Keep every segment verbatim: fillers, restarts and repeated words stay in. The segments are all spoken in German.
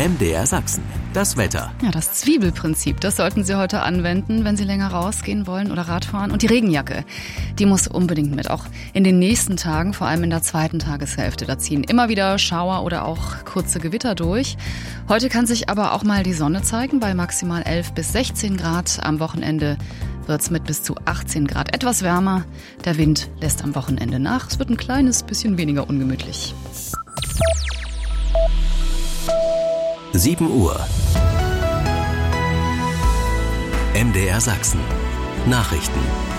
M D R Sachsen. Das Wetter. Ja, das Zwiebelprinzip, das sollten Sie heute anwenden, wenn Sie länger rausgehen wollen oder Radfahren. Und die Regenjacke, die muss unbedingt mit. Auch in den nächsten Tagen, vor allem in der zweiten Tageshälfte. Da ziehen immer wieder Schauer oder auch kurze Gewitter durch. Heute kann sich aber auch mal die Sonne zeigen bei maximal elf bis sechzehn Grad. Am Wochenende wird's mit bis zu achtzehn Grad etwas wärmer. Der Wind lässt am Wochenende nach. Es wird ein kleines bisschen weniger ungemütlich. sieben Uhr. M D R Sachsen. Nachrichten.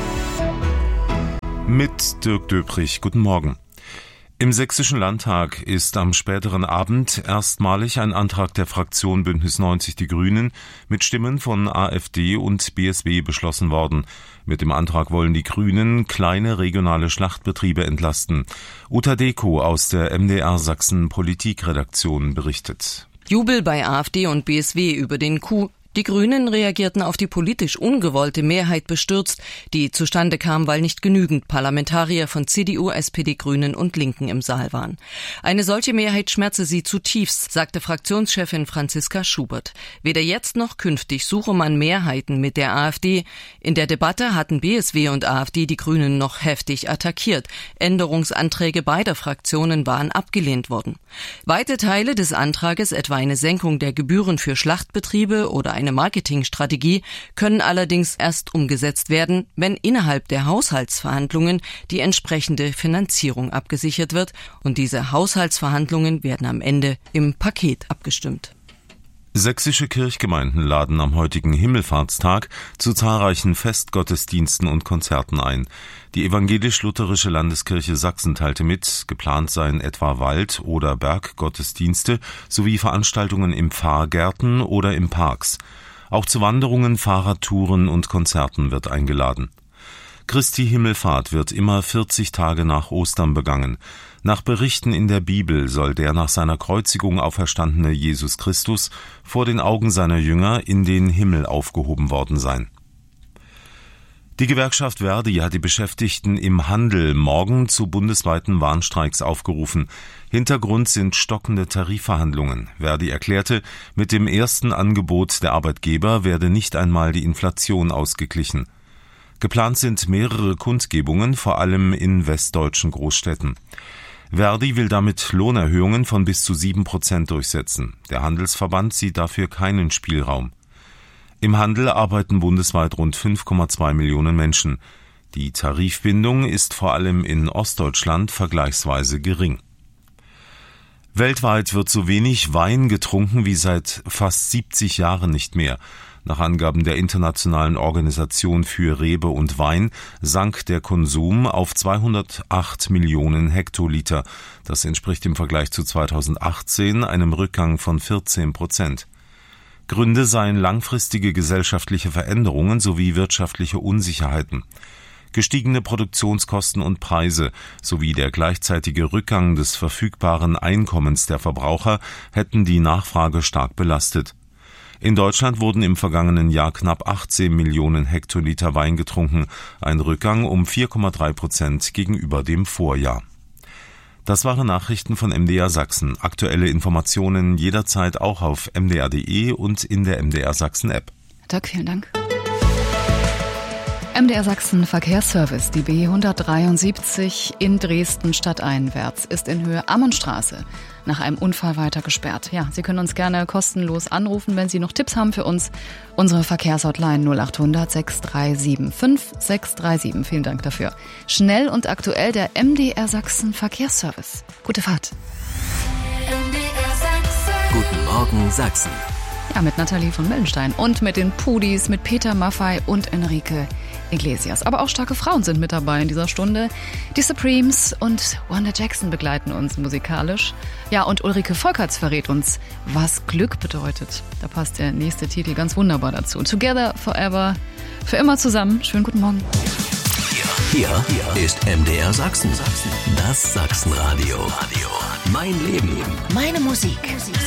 Mit Dirk Döprich. Guten Morgen. Im Sächsischen Landtag ist am späteren Abend erstmalig ein Antrag der Fraktion Bündnis neunzig Die Grünen mit Stimmen von AfD und B S W beschlossen worden. Mit dem Antrag wollen die Grünen kleine regionale Schlachtbetriebe entlasten. Uta Deko aus der M D R Sachsen Politikredaktion berichtet. Jubel bei AfD und B S W über den Coup. Die Grünen reagierten auf die politisch ungewollte Mehrheit bestürzt, die zustande kam, weil nicht genügend Parlamentarier von C D U, S P D, Grünen und Linken im Saal waren. Eine solche Mehrheit schmerze sie zutiefst, sagte Fraktionschefin Franziska Schubert. Weder jetzt noch künftig suche man Mehrheiten mit der AfD. In der Debatte hatten B S W und AfD die Grünen noch heftig attackiert. Änderungsanträge beider Fraktionen waren abgelehnt worden. Weite Teile des Antrages, etwa eine Senkung der Gebühren für Schlachtbetriebe oder eine Marketingstrategie, können allerdings erst umgesetzt werden, wenn innerhalb der Haushaltsverhandlungen die entsprechende Finanzierung abgesichert wird, und diese Haushaltsverhandlungen werden am Ende im Paket abgestimmt. Sächsische Kirchgemeinden laden am heutigen Himmelfahrtstag zu zahlreichen Festgottesdiensten und Konzerten ein. Die evangelisch-lutherische Landeskirche Sachsen teilte mit, geplant seien etwa Wald- oder Berggottesdienste sowie Veranstaltungen im Pfarrgärten oder in Parks. Auch zu Wanderungen, Fahrradtouren und Konzerten wird eingeladen. Christi Himmelfahrt wird immer vierzig Tage nach Ostern begangen. Nach Berichten in der Bibel soll der nach seiner Kreuzigung auferstandene Jesus Christus vor den Augen seiner Jünger in den Himmel aufgehoben worden sein. Die Gewerkschaft ver.di hat die Beschäftigten im Handel morgen zu bundesweiten Warnstreiks aufgerufen. Hintergrund sind stockende Tarifverhandlungen. ver.di erklärte, mit dem ersten Angebot der Arbeitgeber werde nicht einmal die Inflation ausgeglichen. Geplant sind mehrere Kundgebungen, vor allem in westdeutschen Großstädten. ver.di will damit Lohnerhöhungen von bis zu sieben Prozent durchsetzen. Der Handelsverband sieht dafür keinen Spielraum. Im Handel arbeiten bundesweit rund fünf Komma zwei Millionen Menschen. Die Tarifbindung ist vor allem in Ostdeutschland vergleichsweise gering. Weltweit wird so wenig Wein getrunken wie seit fast siebzig Jahren nicht mehr. Nach Angaben der Internationalen Organisation für Rebe und Wein sank der Konsum auf zweihundertacht Millionen Hektoliter. Das entspricht im Vergleich zu zweitausendachtzehn einem Rückgang von vierzehn Prozent. Gründe seien langfristige gesellschaftliche Veränderungen sowie wirtschaftliche Unsicherheiten. Gestiegene Produktionskosten und Preise sowie der gleichzeitige Rückgang des verfügbaren Einkommens der Verbraucher hätten die Nachfrage stark belastet. In Deutschland wurden im vergangenen Jahr knapp achtzehn Millionen Hektoliter Wein getrunken, ein Rückgang um vier Komma drei Prozent gegenüber dem Vorjahr. Das waren Nachrichten von M D R Sachsen. Aktuelle Informationen jederzeit auch auf m d r punkt d e und in der M D R Sachsen App. Dirk, vielen Dank. M D R Sachsen Verkehrsservice, die B hundertdreiundsiebzig in Dresden stadteinwärts, ist in Höhe Ammonstraße nach einem Unfall weiter gesperrt. Ja, Sie können uns gerne kostenlos anrufen, wenn Sie noch Tipps haben für uns. Unsere Verkehrshotline null acht hundert sechs drei sieben fünf sechs drei sieben. Vielen Dank dafür. Schnell und aktuell der M D R Sachsen Verkehrsservice. Gute Fahrt. M D R Sachsen. Guten Morgen Sachsen. Ja, mit Nathalie von Mellenstein und mit den Pudis, mit Peter Maffay und Enrique Iglesias. Aber auch starke Frauen sind mit dabei in dieser Stunde. Die Supremes und Wanda Jackson begleiten uns musikalisch. Ja, und Ulrike Volkerts verrät uns, was Glück bedeutet. Da passt der nächste Titel ganz wunderbar dazu. Together, Forever, für immer zusammen. Schönen guten Morgen. Hier, hier ist M D R Sachsen. Das Sachsenradio. Mein Leben. Meine Musik.